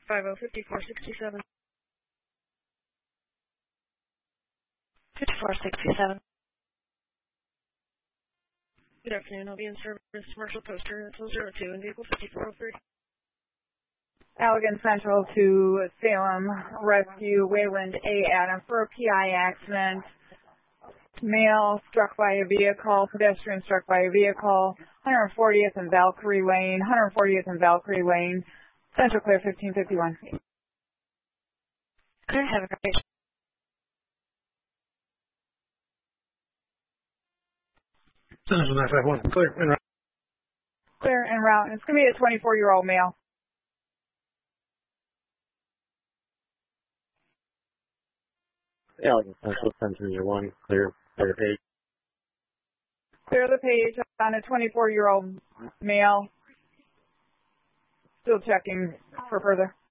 505467. 5467. Good afternoon. I'll be in service. Marshall Poster, Info 02, and vehicle 5403. Allegan Central to Salem Rescue, Wayland A. Adam for a PI accident. Male struck by a vehicle, pedestrian struck by a vehicle, 140th and Valkyrie Lane, 140th and Valkyrie Lane, Central Clear 1551. Clear, have a great day. Central 951, clear, en route. Clear en route, and it's going to be a 24-year-old male. Allegan Central, 1031, clear the page. Clear the page on a 24-year-old male. Still checking for further.